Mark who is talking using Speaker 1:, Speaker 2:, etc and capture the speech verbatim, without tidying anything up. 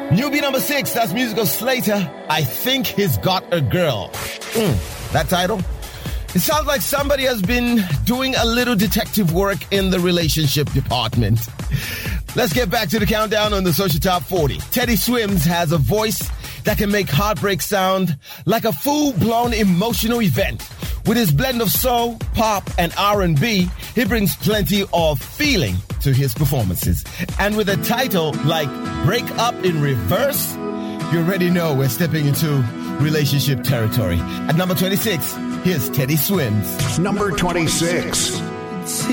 Speaker 1: Newbie number six, that's musical Slater. I Think He's Got a Girl. Mm, that title? It sounds like somebody has been doing a little detective work in the relationship department. Let's get back to the countdown on the Social Top forty. Teddy Swims has a voice that can make heartbreak sound like a full-blown emotional event. With his blend of soul, pop, and R and B, he brings plenty of feeling to his performances. And with a title like Break Up in Reverse, you already know we're stepping into relationship territory. At number twenty-six, here's Teddy Swims.
Speaker 2: Number twenty-six.